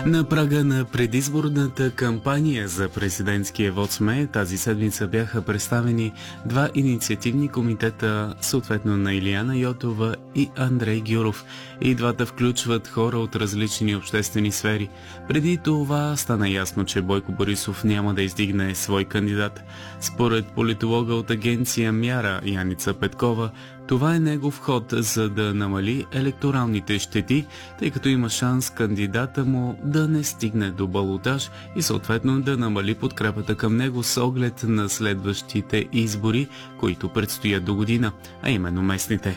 На прага на предизборната кампания за президентския вот СМЕ тази седмица бяха представени два инициативни комитета, съответно на Илияна Йотова и Андрей Гюров. И двата включват хора от различни обществени сфери. Преди това стана ясно, че Бойко Борисов няма да издигне свой кандидат. Според политолога от агенция Мяра Яница Петкова, това е негов ход, за да намали електоралните щети, тъй като има шанс кандидата му да не стигне до балотаж и съответно да намали подкрепата към него с оглед на следващите избори, които предстоят до година, а именно местните.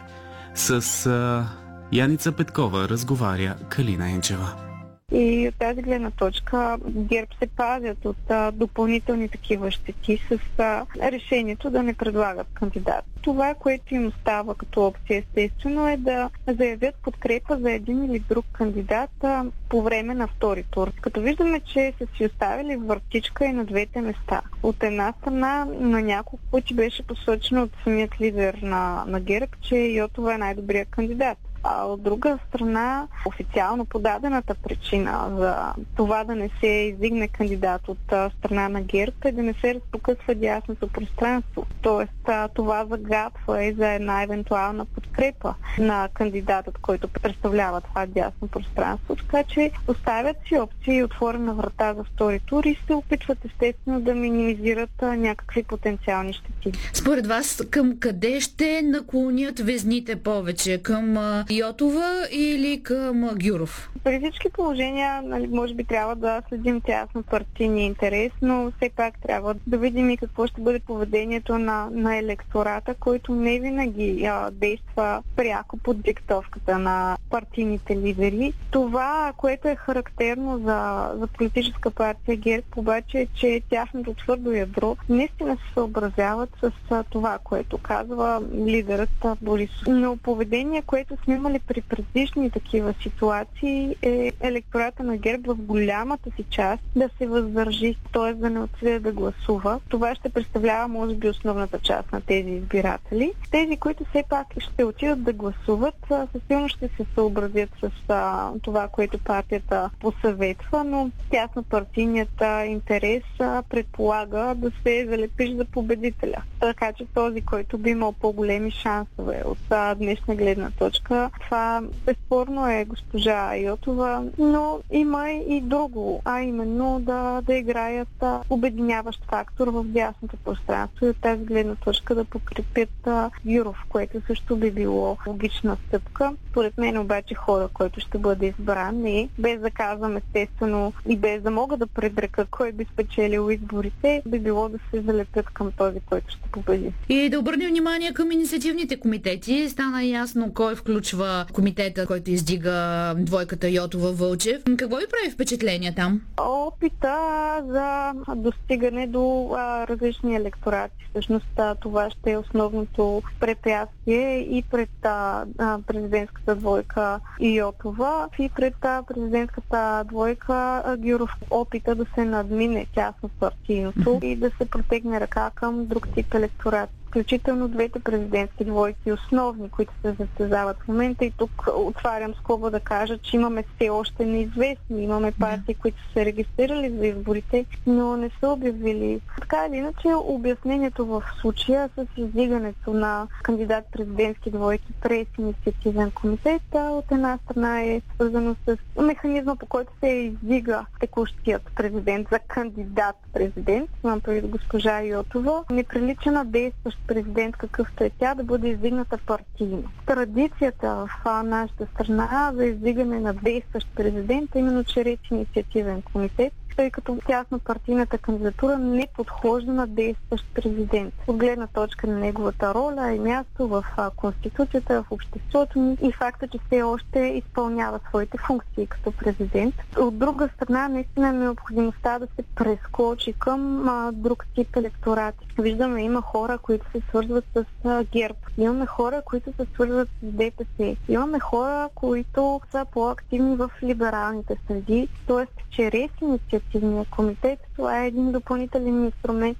С Яница Петкова разговаря Калина Енчева. И от тази гледна точка ГЕРБ се пазят от допълнителни такива щети с решението да не предлагат кандидат. Това, което им остава като опция, естествено, е да заявят подкрепа за един или друг кандидат по време на втори тур. Като виждаме, че са си оставили въртичка и на двете места. От една страна, на няколко пъти беше посочено от самият лидер на ГЕРБ, че Йотова е най-добрият кандидат. А от друга страна, официално подадената причина за това да не се издигне кандидат от страна на ГЕРБ е да не се разпокъсва дясното пространство. Тоест, това загатва и за една евентуална подкрепа на кандидатът, който представлява това дясно пространство. Така че оставят си опции и отворена врата за втори тур и се опитват естествено да минимизират някакви потенциални щети. Според вас, към къде ще наклонят везните повече? Към Йотова или към Гюров? При всички положения, може би трябва да следим тясно партийния интерес, но все пак трябва да видим и какво ще бъде поведението на електората, който не винаги действа пряко под диктовката на партийните лидери. Това, което е характерно за политическа партия ГЕРБ, обаче е, че тяхното твърдо ядро наистина се съобразяват с това, което казва лидерът Борисов. Но поведение, което сме имали при предишни такива ситуации, е електората на ГЕРБ в голямата си част да се въздържи, т.е. да не отиде да гласува. Това ще представлява, може би, основната част на тези избиратели. Тези, които все пак ще отидат да гласуват, със сигурно ще се съобразят с това, което партията посъветва, но тясно партийният интерес предполага да се залепиш за победителя. Така че този, който би имал по-големи шансове от днешна гледна точка, това безспорно е госпожа Йотова, но има и друго, а именно да играят обединяващ фактор в дясното пространство и от тази гледна точка да подкрепят Гюров, което също би било логична стъпка. Според мен обаче хора, който ще бъде избран, и без да казвам естествено и без да мога да предрека кой би спечелил изборите, би било да се залепят към този, който ще победи. И да обърнем внимание към инициативните комитети. Стана ясно кой включва комитета, който издига двойката Йотова-Вълчев. Какво ви прави впечатление там? Опита за достигане до различни електорати. Всъщност това ще е основното препятствие и пред президентската двойка Йотова, и пред президентската двойка Гюров. Опита да се надмине тясно партийното и да се протегне ръка към друг тип електорат. Включително двете президентски двойки основни, които се състезават в момента, и тук отварям скоба да кажа, че имаме все още неизвестни. Имаме партии, които са се регистрирали за изборите, но не са обявили. Така или иначе, обяснението в случая с издигането на кандидат президентски двойки през инициативен комитет от една страна е свързано с механизма, по който се издига текущият президент за кандидат президент, имам предвид госпожа Йотова, не прилича на действащ президент, какъвто е тя, да бъде издигната партийно. Традицията в нашата страна за издигане на действащ президент е именно чрез инициативен комитет, тъй като тясно партийната кандидатура не подхожда на действащ президент. От гледна точка на неговата роля и място в Конституцията, в обществото ни и факта, че все още изпълнява своите функции като президент. От друга страна, наистина е необходимостта да се прескочи към друг тип електорати. Виждаме, има хора, които се свързват с ГЕРБ. Имаме хора, които се свързват с ДПС. Имаме хора, които са по-активни в либералните среди. Т.е. чрез инициативния комитет това е един допълнителен инструмент